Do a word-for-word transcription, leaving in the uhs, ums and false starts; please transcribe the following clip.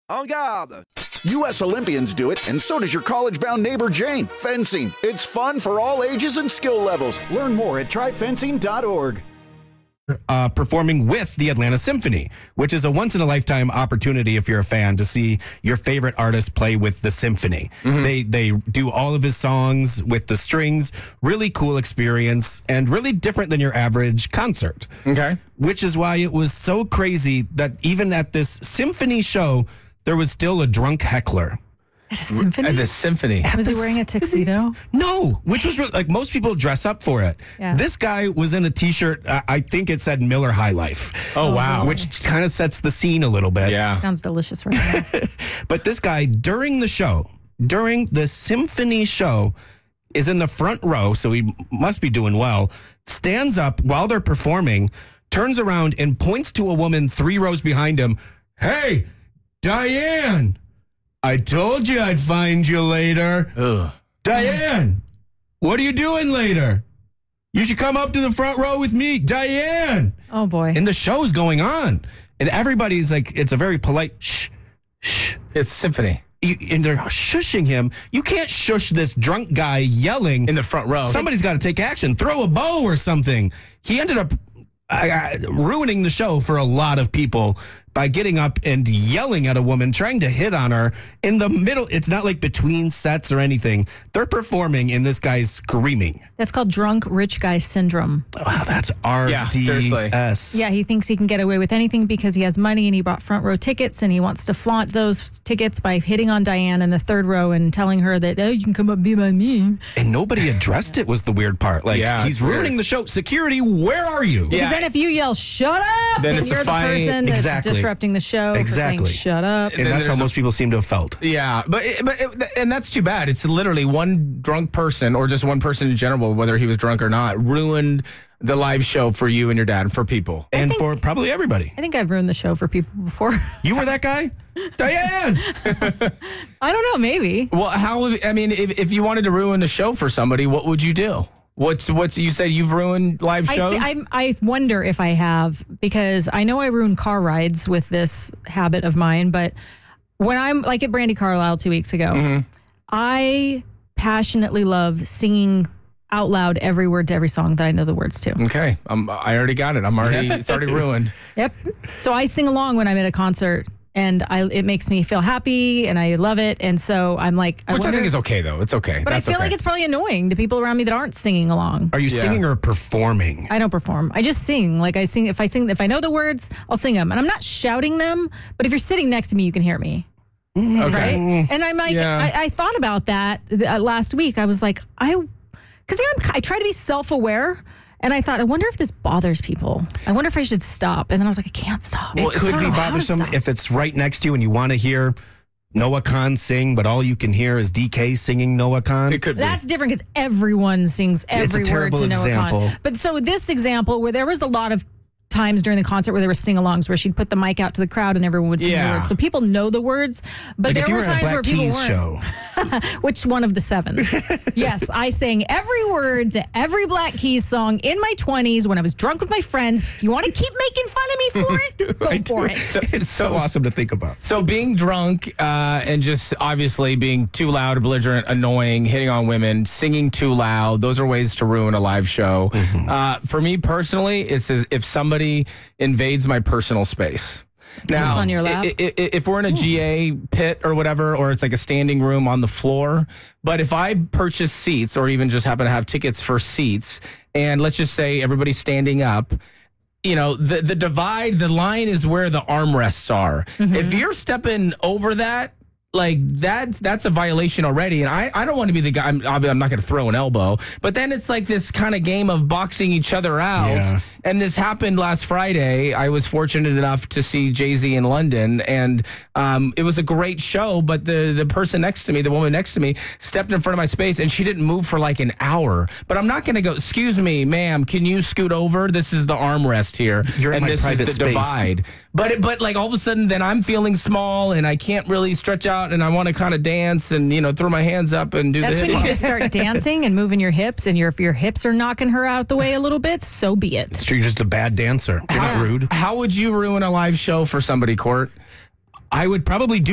En garde! U S Olympians do it, and so does your college-bound neighbor Jane. Fencing. It's fun for all ages and skill levels. Learn more at try fencing dot org. Uh, performing with the Atlanta Symphony, which is a once-in-a-lifetime opportunity if you're a fan to see your favorite artist play with the symphony. Mm-hmm. They they do all of his songs with the strings. Really cool experience and really different than your average concert. Okay. Which is why it was so crazy that even at this symphony show, there was still a drunk heckler. At a symphony? At the symphony. Was he wearing a tuxedo? No, which was really, like most people dress up for it. Yeah. This guy was in a T-shirt. I, I think it said Miller High Life. Oh, wow. Which kind of sets the scene a little bit. Yeah. Sounds delicious right now. But this guy, during the show, during the symphony show, is in the front row, so he must be doing well, stands up while they're performing, turns around and points to a woman three rows behind him. Hey, Diane! I told you I'd find you later. Ugh. Diane, what are you doing later? You should come up to the front row with me, Diane. Oh, boy. And the show's going on. And everybody's like, it's a very polite shh, shh. It's symphony. You, and they're shushing him. You can't shush this drunk guy yelling. In the front row. Somebody's got to take action. Throw a bow or something. He ended up uh, uh, ruining the show for a lot of people by getting up and yelling at a woman, trying to hit on her in the middle. It's not like between sets or anything. They're performing and this guy's screaming. That's called drunk rich guy syndrome. Wow, that's R D S. Yeah, seriously. Yeah, he thinks he can get away with anything because he has money and he bought front row tickets and he wants to flaunt those tickets by hitting on Diane in the third row and telling her that, oh, you can come up and be my me. And nobody addressed it was the weird part. Like, Yeah, he's it's weird. ruining the show. Security, where are you? Because Yeah. then if you yell, shut up, Then and it's a you're the fight. person that's Exactly. disrupting the show Exactly. for saying, shut up. And that's how there's a- most people seem to have felt. Yeah, but it, but it, and that's too bad. It's literally one drunk person, or just one person in general, whether he was drunk or not, ruined the live show for you and your dad and for people. And think- for probably everybody. I think I've ruined the show for people before. You were that guy? Diane! I don't know, maybe. Well, how? I mean, if, if you wanted to ruin the show for somebody, what would you do? What's what's you said you've ruined live I, shows? th- I I wonder if I have, because I know I ruin car rides with this habit of mine, but when I'm like at Brandy Carlisle two weeks ago, Mm-hmm. I passionately love singing out loud every word to every song that I know the words to. okay, I'm, I already got it. I'm already. It's already ruined. Yep. So I sing along when I'm at a concert, and I it makes me feel happy, and I love it. And so I'm like, I Which wonder, I think is okay, though. It's okay. but That's I feel okay. like it's probably annoying to people around me that aren't singing along. Are you Yeah. singing or performing? I don't perform. I just sing. Like I sing. If I sing, if I know the words, I'll sing them, and I'm not shouting them. But if you're sitting next to me, you can hear me. okay. Right? And I'm like, Yeah. I, I thought about that uh, last week. I was like, I, because I try to be self-aware, and I thought, I wonder if this bothers people. I wonder if I should stop. And then I was like, I can't stop. It I could don't be know how to bothersome stop. if it's right next to you and you want to hear Noah Khan sing, but all you can hear is D K singing Noah Khan. It could be. That's different because everyone sings every It's a word terrible to Noah example. Khan. But so this example where there was a lot of times during the concert where there were sing-alongs where she'd put the mic out to the crowd and everyone would sing Yeah. the words. So people know the words, but Like there if you were were in a times Black where people Keys weren't. show. Which one of the seven? Yes, I sang every word to every Black Keys song in my twenties when I was drunk with my friends. You want to keep making fun of me for it? Go for it. So, It's so awesome to think about. So being drunk uh, and just obviously being too loud, belligerent, annoying, hitting on women, singing too loud, those are ways to ruin a live show. Mm-hmm. Uh, for me personally, it's as if somebody invades my personal space. Now, Sits on your lap? i- i- i- if we're in a G A pit or whatever, or it's like a standing room on the floor, but if I purchase seats or even just happen to have tickets for seats, and let's just say everybody's standing up, you know, the, the divide, the line is where the armrests are. If you're stepping over that, like that, that's a violation already. And I, I don't want to be the guy, I'm, I'm not going to throw an elbow, but then it's like this kind of game of boxing each other out. Yeah. And this happened last Friday. I was fortunate enough to see Jay-Z in London, and um, it was a great show, but the, the person next to me, the woman next to me, stepped in front of my space, and she didn't move for like an hour. But I'm not going to go, excuse me, ma'am, can you scoot over? This is the armrest here. You're in and my this is private the space. divide. But, it, but like all of a sudden, then I'm feeling small, and I can't really stretch out, and I want to kind of dance and, you know, throw my hands up and do That's the when hip you hop. just start dancing and moving your hips, and your, if your hips are knocking her out the way a little bit, so be it. You're just a bad dancer. You're not rude. How would you ruin a live show for somebody, Court? I would probably do